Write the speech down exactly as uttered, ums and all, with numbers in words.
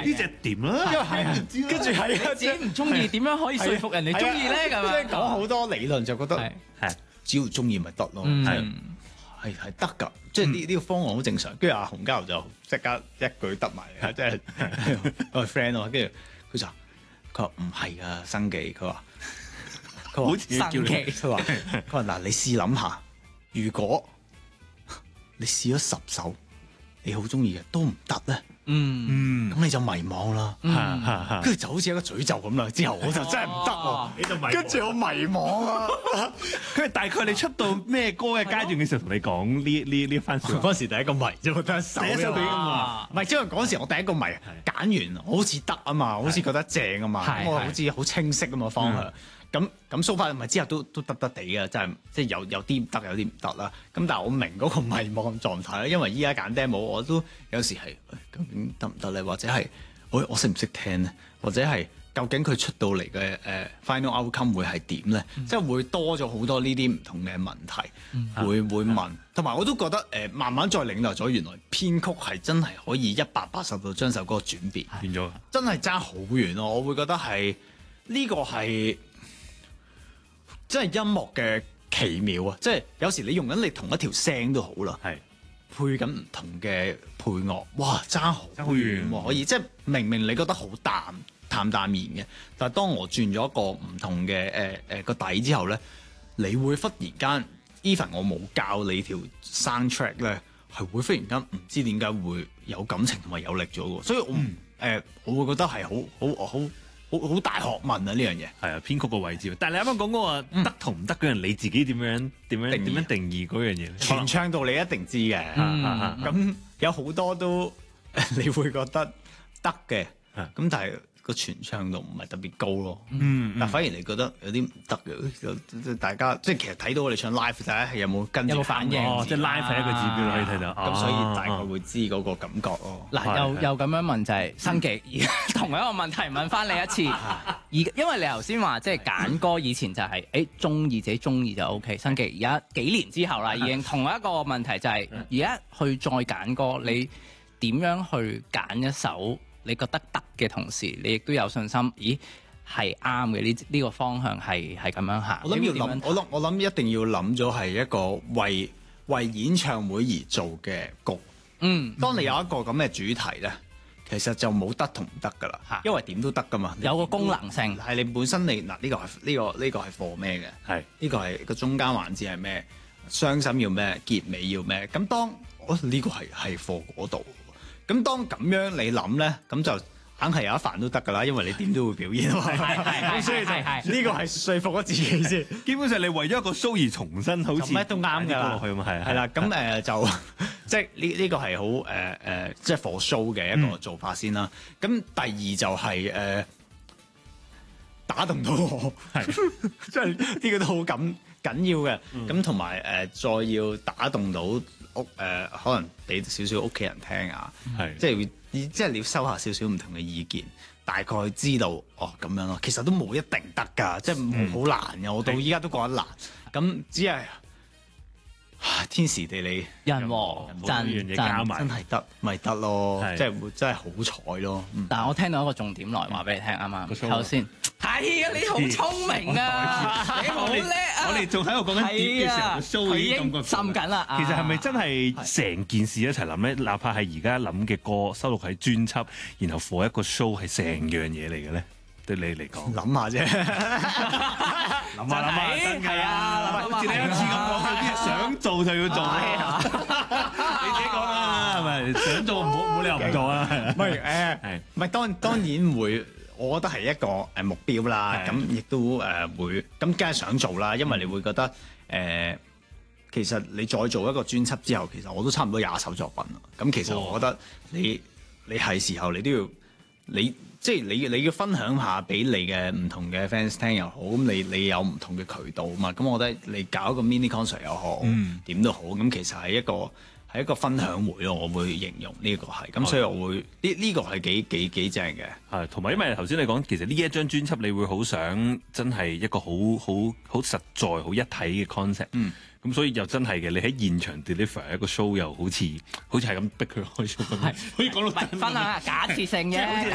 呢隻點啦， 因為係啊，跟住係啊， 自己唔中意點樣可以說服人哋中意咧？咁即係講好多理論就覺得係只要中意咪得咯，係係係得㗎，即係呢呢個方案好正常。跟住阿洪嘉豪就即刻一句得埋，即係我係 friend 咯。跟住佢就佢話唔係啊，生記佢話佢話好似叫你佢話佢話嗱，你試諗下，如果你試咗十首你好中意嘅都唔得咧。 嗯嗯， 咁你就迷茫啦，跟住就好似一個詛咒咁啦。之後我就真係唔得喎， 你就迷， 跟住我迷茫啊。 佢大概你出到咩歌嘅階段嘅時候同你講呢呢呢番説話？ 嗰時第一個迷啫嘛，得一首。 第一首俾㗎嘛， 唔係，因為嗰時我第一個迷揀完，我好似得啊嘛，好似覺得正啊嘛，咁我好似好清晰啊嘛方向。咁咁 so far 咪之後都都得得地嘅，真係即係有有啲得，有啲唔得啦。咁但係我明嗰個迷茫狀態咧，因為依家揀 demo 我都有時係究竟得唔得咧，或者係我我識唔識聽咧，或者係究竟佢出到嚟嘅誒 final outcome 會係點咧？嗯、即係會多咗好多呢啲唔同嘅問題，嗯、會會問。同埋我都覺得誒、呃，慢慢再領略咗，原來編曲係真係可以一百八十度將首歌轉變， 變咗， 真係爭好遠咯！我會覺得係呢、呢個係。真係音樂嘅奇妙啊！即係有時你用緊你同一條聲都好啦，係配緊唔同嘅配樂，哇，爭好遠喎！可以即係明明你覺得好淡淡淡然嘅，但係當我轉咗一個唔同嘅誒誒個底之後咧，你會忽然間 even 我冇教你條 soundtrack 咧，係會忽然間唔知點解會有感情同埋有力咗嘅，所以我誒、嗯呃、我會覺得係好好好。好好大學問啊！呢樣嘢係啊，編曲個位置。但係你啱啱講嗰個得同唔得嗰樣，你自己點樣點樣點樣定義嗰樣嘢咧？ 全唱到你一定知嘅。咁有好多都你會覺得得嘅，咁但係個全唱度唔係特別高咯。嗯，但反而你覺得有啲唔得嘅，大家即係其實睇到我哋唱 live 睇下係有冇跟住反應， 即係 live 係一個指標可以睇到。 咁所以大概會知嗰個感覺咯。 嗱，又又咁樣問就係新記，而家同一個問題問翻你一次。而因為你頭先話即係揀歌以前就係誒中意自己中意就 OK， 新記而家幾年之後啦，已經同一個問題就係而家去再揀歌，你點樣去揀一首你覺得得嘅同時，你亦都有信心，咦係啱嘅呢呢個方向係係咁樣行。 我諗要諗，我諗我諗一定要諗咗係一個為為演唱會而做嘅歌。嗯，當你有一個咁嘅主題咧，其實就冇得同唔得噶啦，因為點都得噶嘛， 有個功能性係你本身你嗱呢、呢個係呢、呢個呢、呢個係 for 咩嘅？係呢是個係個中間環節係咩？傷心要咩？結尾要咩？咁當我呢、呢個係係 for 嗰度。咁當咁樣你諗咧，咁就硬係有一瓣都得噶啦，因為你點都會表演啊嘛。咁所以就呢個係說服咗自己先。 基本上你為咗一個 show 而重新好似咩都啱㗎落去嘛，係係啦。咁誒就即係呢呢個係好誒誒，即係 for show 嘅一個做法先啦。咁、嗯、第二就係、是、誒、呃、打動到我，係即係呢個都好緊緊要嘅。咁同埋誒再要打動到屋誒、呃，可能俾少少屋企人聽啊，係是即係即係你要收下少少唔同嘅意見，大概知道哦咁樣咯。其實都冇一定得㗎，即係冇好難嘅。我到依家都覺得難，咁是只係天時地利人和真嘢加埋， 真係得咪得咯， 是即係會真係好彩咯。嗯、 但係我聽到一個重點來話俾你聽啱啱頭先。係啊，你好聰明啊，你好叻啊！ 我哋仲喺度講緊點嘅時候，個 show 已經滲緊啦。 其實係咪真係成件事一齊諗咧？哪怕係而家諗嘅歌收錄喺專輯，然後 for 一個 show 係成樣嘢嚟嘅咧？對你嚟講， 諗下啫， 諗下諗下，係啊！好似你一次咁講，有啲嘢想做就要做，你自己講啦，係咪？想做唔好冇理由唔做啊！ 唔係誒，係唔係當當然會。我覺得係一個誒目標啦，咁亦都誒會，咁梗係想做啦，因為你會覺得誒、呃，其實你再做一個專輯之後，其實我都差唔多廿首作品啦。咁其實我覺得你你係時候你都要，你即係你你要分享下俾你嘅唔同嘅 fans 聽又好，咁你你有唔同嘅渠道嘛。咁我覺得你搞一個 mini concert 又好，點、嗯、都好，咁其實係一個。係一個分享會咯，我會形容呢個係，咁所以我會呢呢、這個係幾幾幾正嘅。 係，同埋因為頭先你講，其實呢一張專輯你會好想真係一個好好好實在、好一體嘅 concept。嗯。咁所以又真係嘅，你喺現場 deliver 一個 show 又好似好似係咁逼佢開 show 咁。係。可以講到分享下假設性嘅，